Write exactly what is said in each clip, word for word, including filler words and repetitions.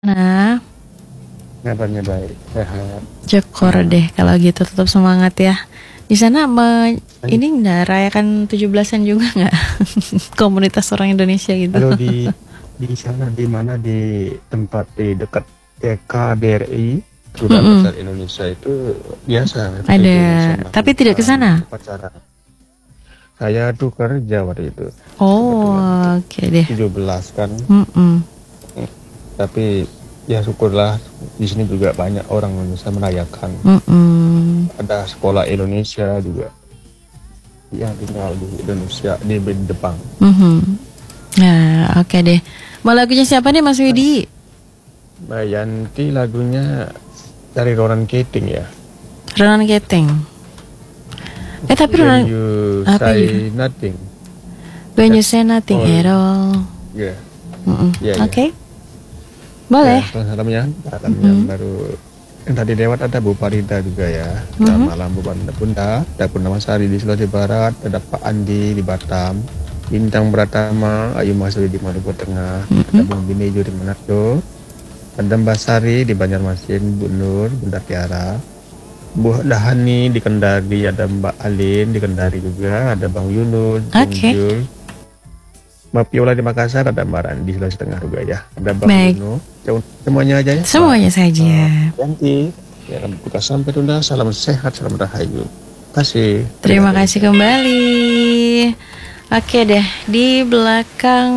Nah, Kabarnya baik, sehat. syukur Ya. deh kalau gitu, tetap semangat ya. Di sana me, Kan ini nggak rayakan tujuh belasan juga nggak? Komunitas orang Indonesia gitu. kalau di di sana di mana di tempat di dekat T K B R I Kedutaan Mm-mm. Besar Indonesia itu biasa Ada, P B Indonesia tapi tidak ke melakukan sana. upacara. Saya tuh kerja waktu itu Oh, kebetulan itu oke deh. tujuh belas kan. Mm-mm. Hmm, Tapi ya syukurlah di sini juga banyak orang yang bisa merayakan. Mm-mm. Ada sekolah Indonesia juga yang tinggal di Indonesia di Jepang. Mhm. Nah, oke deh. Mau lagunya siapa nih Mas Widi? Mbak Yanti lagunya dari Ronan Keating ya. Ronan Keating. Eh tapi When Ronan you apa ya? say nothing. When you say nothing Oh, at all. ya. Mm-mm. Ya, ya. Oke, boleh. Ya, salamnya, salamnya Mm-mm. baru yang tadi lewat ada Bu Farida juga ya. Mhm. Selamat malam Bu Farida Bunda. Ada Purnama Sari di Sulawesi Barat, ada Pak Andi di Batam, Bintang Pratama, Ayu Masudi di Maluku Tengah, ada Mhm. Bung Binejo di Manado, ada Mbak Sari di Banjarmasin, Bu Nur, Bunda Tiara, Bu Dahani di Kendari, ada Mbak Alin di Kendari juga, ada Bang Yunus, Bung Oke. Jul, Mbak Piola di Makassar, ada Mbak Randi di Sulawesi Tengah juga ya, ada Bang Baik. Yuno. Semuanya aja ya. Semuanya saja. Yanti, ya buka sampai tunda, salam sehat, salam rahayu. Terima kasih. Terima kasih kembali. Oke deh, di belakang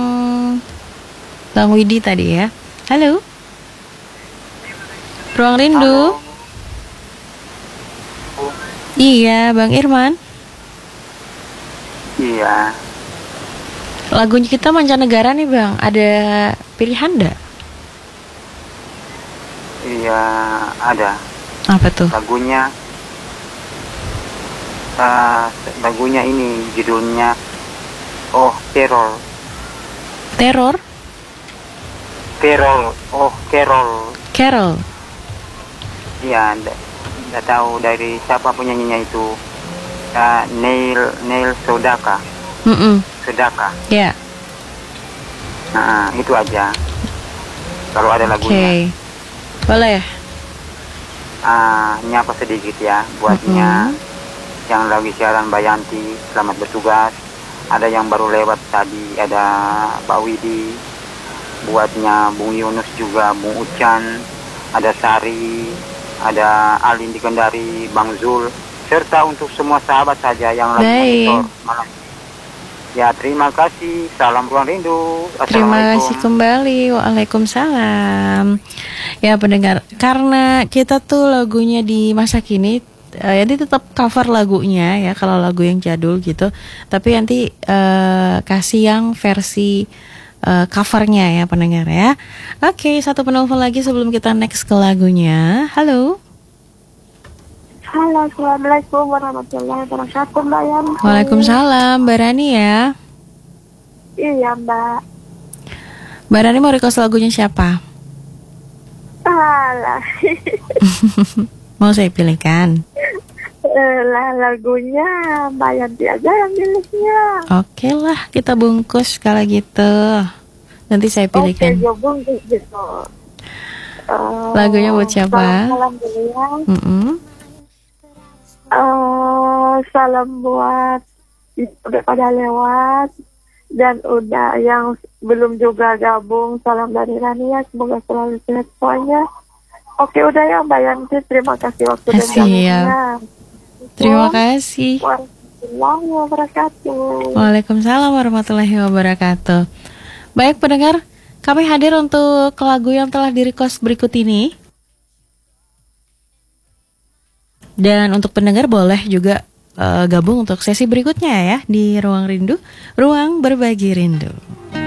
Bang Widi tadi ya. Halo. Ruang Rindu. Iya, Bang Irman. Iya, Lagunya kita mancanegara nih Bang. Ada pilihan enggak? iya ada Apa tuh? lagunya. eh, Lagunya ini judulnya Oh Carol, Teror? Carol, Oh Carol. Carol. Iya, nggak tahu dari siapa penyanyinya itu. Eh, Neil Neil Sodaka, Mm-mm. Sodaka. Ya. Nah, itu aja. Kalau ada Oke. lagunya, Boleh. ah nyapa sedikit ya buatnya. Mm-mm. Yang lagi siaran Bayanti, selamat bertugas. Ada yang baru lewat tadi, ada Pak Widi, buatnya Bung Yunus juga, Bung Ucan, ada Sari, ada Alin di Kendari, Bang Zul, serta untuk semua sahabat saja yang lagi Baik. monitor malam. Ya, terima kasih. Salam Ruang Rindu. Terima kasih Assalamualaikum. kembali. Waalaikumsalam. Ya pendengar, karena kita tuh lagunya di masa kini, eh, Yanti tetap cover lagunya ya kalau lagu yang jadul gitu. Tapi nanti eh, kasih yang versi eh, covernya ya pendengar ya. Oke, satu penelpon lagi sebelum kita next ke lagunya. Halo. Halo, Assalamualaikum warahmatullahi wabarakatuh, Mbak Yanti. Waalaikumsalam, Mbak Rani ya. Iya, Mbak. Mbak Rani mau request lagunya siapa? Alah, Mau saya pilihkan? lah lagunya Mbak Yanti aja yang pilihnya. Oke lah, kita bungkus kalau gitu. Nanti saya Oke, pilihkan. gabung gitu. Eh, Lagunya buat siapa? Salam dulu ya. Mm-mm. Eh, salam buat yang udah pada lewat dan udah yang belum juga gabung. Salam dari Rani ya, semoga selalu sehat semuanya. Oke, udah ya Mbak Yanti, terima kasih waktu dan Siap. gabungnya. Terima kasih. Warahmatullahi wabarakatuh. Waalaikumsalam warahmatullahi wabarakatuh. Baik pendengar, kami hadir untuk lagu yang telah di-request berikut ini. Dan untuk pendengar boleh juga eh, gabung untuk sesi berikutnya ya di Ruang Rindu, Ruang Berbagi Rindu.